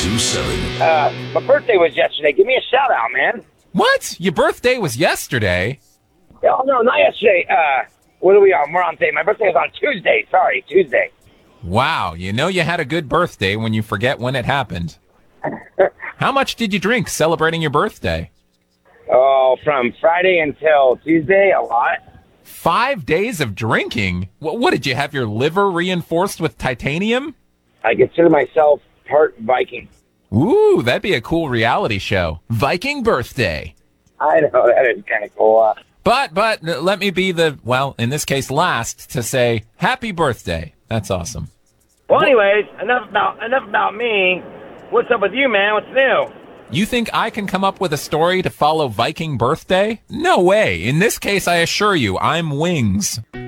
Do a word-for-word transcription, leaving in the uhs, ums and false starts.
two seven. Uh, my birthday was yesterday. Give me a shout out, man. What? Your birthday was yesterday? Oh, no, not yesterday. Uh, what are we on? We're on today. My birthday was on Tuesday. Sorry, Tuesday. Wow, you know you had a good birthday when you forget when it happened. How much did you drink celebrating your birthday? Oh, from Friday until Tuesday, a lot. Five days of drinking? What, what did you have your liver reinforced with titanium? I consider myself part Viking. Ooh, that'd be a cool reality show. Viking birthday. I know, that is kind of cool. Uh, But, but, let me be the, well, in this case, last to say happy birthday. That's awesome. well, anyways, enough about enough about me. What's up with you, man? What's new? You think I can come up with a story to follow Viking birthday? No way. In this case, I assure you, I'm Wings.